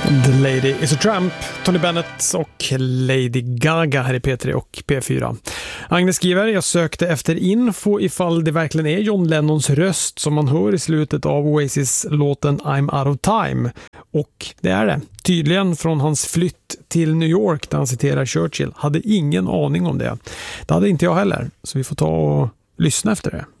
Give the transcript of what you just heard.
The Lady is a Tramp, Tony Bennett och Lady Gaga här i P3 och P4. Agnes skriver, jag sökte efter info ifall det verkligen är John Lennons röst som man hör i slutet av Oasis-låten I'm Out of Time. Och det är det. Tydligen från hans flytt till New York där han citerar Churchill. Hade ingen aning om det. Det hade inte jag heller. Så vi får ta och lyssna efter det.